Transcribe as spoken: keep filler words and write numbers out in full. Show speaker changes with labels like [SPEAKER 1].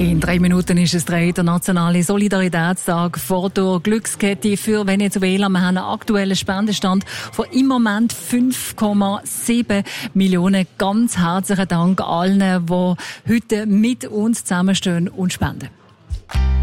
[SPEAKER 1] In drei Minuten ist es der internationale Solidaritätstag vor der Glückskette für Venezuela. Wir haben einen aktuellen Spendenstand von im Moment fünf Komma sieben Millionen. Ganz herzlichen Dank allen, die heute mit uns zusammenstehen und spenden.